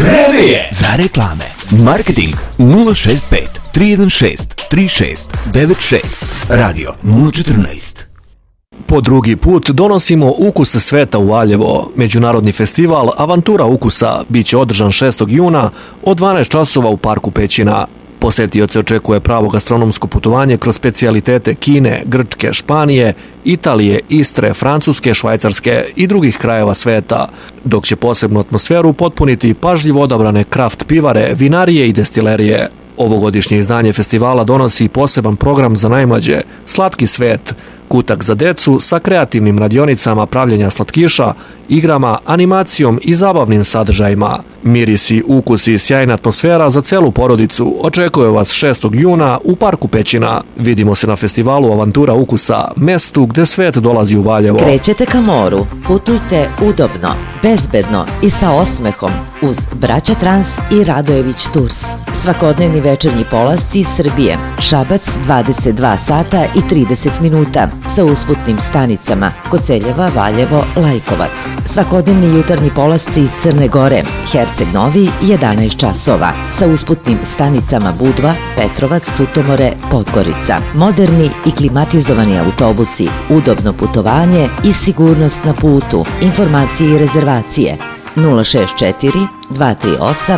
Vreme je za reklame. Marketing 065 316 3696. Radio 014. Po drugi put donosimo Ukus sveta u Valjevo. Međunarodni festival Avantura ukusa biće održan 6. juna od 12 časova u parku Pećina. Posetioce očekuje pravo gastronomsko putovanje kroz specijalitete Kine, Grčke, Španije, Italije, Istre, Francuske, Švajcarske i drugih krajeva sveta, dok će posebnu atmosferu potpuniti pažljivo odabrane kraft pivare, vinarije i destilerije. Ovogodišnje izdanje festivala donosi poseban program za najmlađe, Slatki svet, kutak za decu sa kreativnim radionicama pravljenja slatkiša, igrama, animacijom i zabavnim sadržajima. Mirisi, ukusi i sjajna atmosfera za celu porodicu očekuje vas 6. juna u parku Pećina. Vidimo se na festivalu Avantura ukusa, mestu gde svet dolazi u Valjevo. Krećete ka moru, putujte udobno, bezbedno i sa osmehom uz Braća Trans i Radojević Tours. Svakodnevni večernji polasci iz Srbije, Šabac 22 sata i 30 minuta sa usputnim stanicama Koceljeva, Valjevo, Lajkovac. Svakodnevni jutarnji polasci iz Crne Gore, Herceg Novi 11 časova sa usputnim stanicama Budva, Petrovac, Sutomore, Podgorica. Moderni i klimatizovani autobusi, udobno putovanje i sigurnost na putu. Informacije i rezervacije 064 238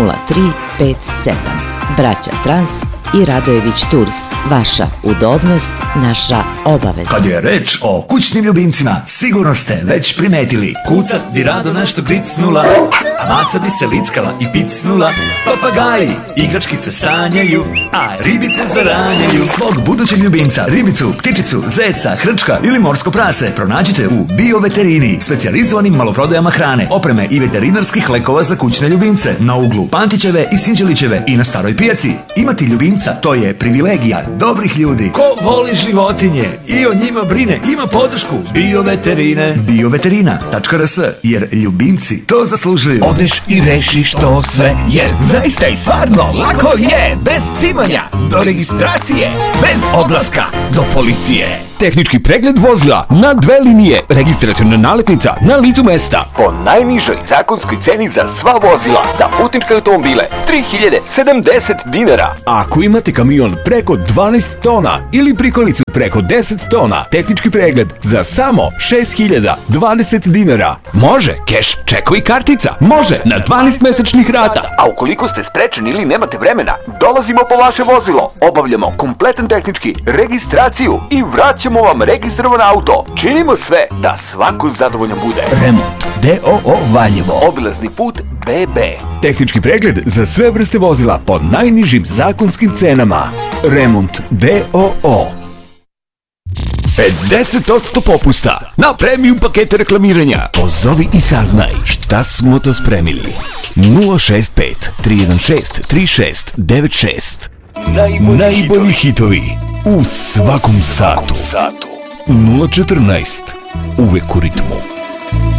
0357. Braća Trans i Radojević Tours. Vaša udobnost, naša obaveza. Kad je reč o kućnim ljubimcima, sigurno ste već primetili. Kucat bi rado nešto gricnula, a maca bi se lickala i picnula. Papagaji igračkice sanjaju, a ribice zaranjaju. Svog budućeg ljubimca, ribicu, ptičicu, zeca, hrčka ili morsko prase pronađite u Bioveterini, specijalizovanim maloprodajama hrane, opreme i veterinarskih lekova za kućne ljubimce na uglu Pantićeve i Sinđelićeve i na Staroj pijaci. Imati ljubimca, to je privilegija dobrih ljudi. Ko voli životinje i o njima brine, ima podršku Bioveterine. Bioveterina.rs, jer ljubimci to zaslužuju. Odeš i rešiš to sve, jer zaista i stvarno lako je, bez cimanja do registracije, bez odlaska do policije. Tehnički pregled vozila na 2 linije, registraciona nalepnica na licu mesta. Po najnižoj zakonskoj ceni za sva vozila, za putničke automobile 3070 dinara. Ako imate kamion preko 12 tona ili prikolicu preko 10 tona, tehnički pregled za samo 6020 dinara. Može keš, čekovi, kartica, može na 12 mesečnih rata. A ukoliko ste sprečeni ili nemate vremena, dolazimo po vaše vozilo, obavljamo kompletan tehnički registraciju i vraćamo vam registrovan auto. Činimo sve da svako zadovoljno bude. Remont D.O.O. Valjevo. Obilazni put BB. Tehnički pregled za sve vrste vozila po najnižim zakonskim cenama. Remont D.O.O. 50% popusta na premium pakete reklamiranja. Pozovi i saznaj šta smo to spremili. 065 316 3696. Najbolji hitovi u svakom satu. 014. Uvek u ritmu.